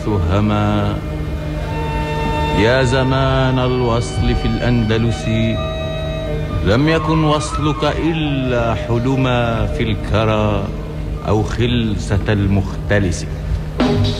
هما. يا زمان الوصل في الأندلس، لم يكن وصلك إلا حلما في الكرى أو خلسة المختلس.